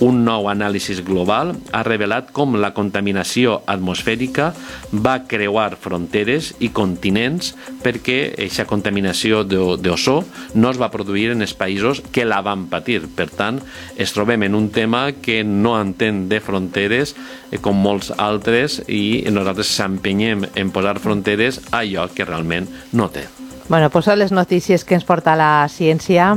un nou anàlisi global ha revelat com la contaminació atmosfèrica va creuar fronteres i continents perquè aquesta contaminació d'ozó no es va produir en els països que la van patir. Per tant, es trobem en un tema que no entén de fronteres com molts altres i nosaltres s'empenyem en posar fronteres a allò que realment no té. Bueno, pues són les notícies que ens porta la ciència.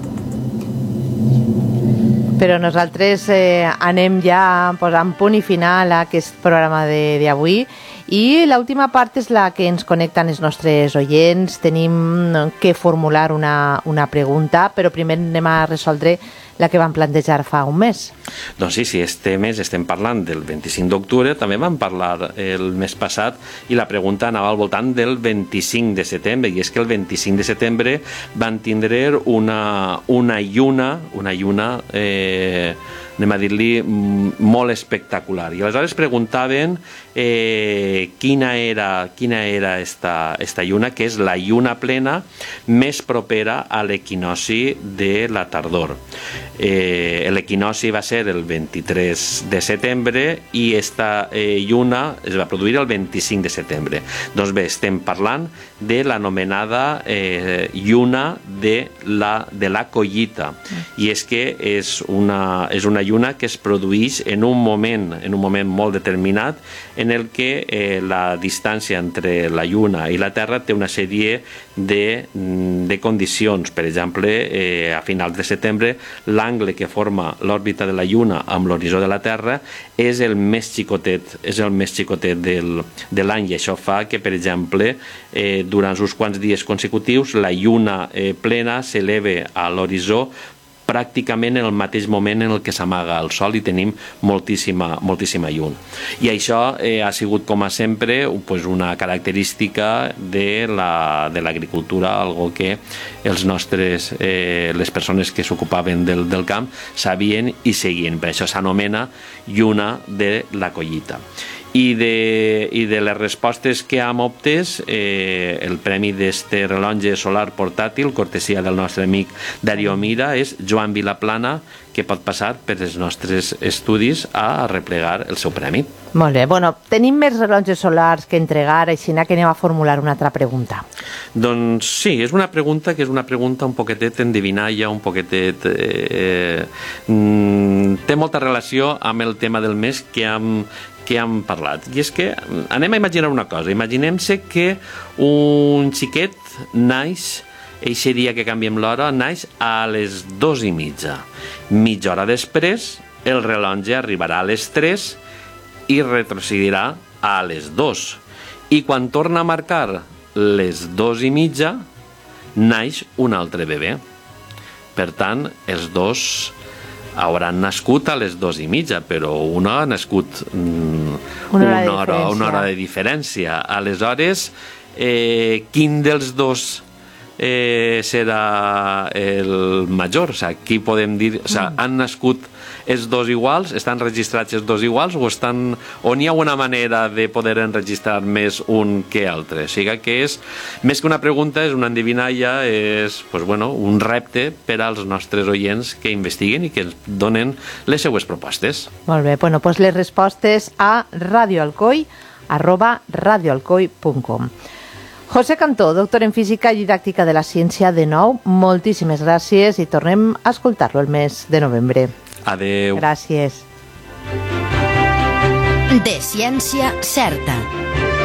Però nosaltres anem ja posant punt i final a aquest programa d'avui i l'última part és la que ens connecten els nostres oients. Tenim que formular una pregunta, però primer anem a resoldre la que vam plantejar fa un mes. Doncs sí, este mes estem parlant del 25 d'octubre, també vam parlar el mes passat i la pregunta anava al voltant del 25 de setembre, i és que el 25 de setembre van tindre una lluna, anem a dir-li, molt espectacular. I aleshores preguntaven quina era esta lluna, que és la lluna plena més propera a l'equinoci de la tardor. L'equinoci va ser el 23 de setembre i esta lluna es va produir el 25 de setembre. Doncs bé, estem parlant de l'anomenada lluna de la collita, i és que és una lluna que es produeix en un moment molt determinat en el que la distància entre la lluna i la Terra té una sèrie de condicions. Per exemple, a finals de setembre l'angle que forma l'òrbita de la lluna amb l'horitzó de la Terra és el més xicotet de l'any, i això fa que, per exemple, durant uns quants dies consecutius la lluna plena s'eleva a l'horitzó pràcticament en el mateix moment en el que s'amaga el sol i tenim moltíssima llum. I això ha sigut, com a sempre, una característica de l'agricultura, algo que les persones que s'ocupaven del camp sabien i seguien. Per això s'anomena lluna de la collita. I de les respostes que hem obtès, el premi d'este rellotge solar portàtil, cortesia del nostre amic Darío Mira, és Joan Vilaplana, que pot passar per els nostres estudis a replegar el seu premi. Molt bé. Bueno, tenim més rellotges solars que entregar, així que anem a formular una altra pregunta. Doncs sí, és una pregunta un poquetet endevinalla, un poquetet... té molta relació amb el tema del mes que hem parlat. I és que anem a imaginar una cosa. Imaginem-se que un xiquet naix, eixe dia que canviem l'hora, naix a les 2:30. Mitja hora després, el rellotge arribarà a les 3 i retrocedirà a les 2. I quan torna a marcar les 2:30, naix un altre bebè. Per tant, els dos hauran nascut a les 2:30, però una ha nascut una hora de diferència. Aleshores, quin dels dos serà el major? O sigui, qui podem dir? O sigui, han nascut els dos iguals? Estan registrats els dos iguals? O n'hi ha una manera de poder enregistrar més un que altre? O sigui que és, més que una pregunta, és una endevinalla, és un repte per als nostres oients que investiguen i que ens donen les seues propostes. Molt bé, doncs les respostes a radioalcoi@radioalcoi.com. José Cantó, doctor en Física i Didàctica de la Ciència, de nou, moltíssimes gràcies i tornem a escoltar-lo el mes de novembre. Adeu. Gràcies. De ciència certa.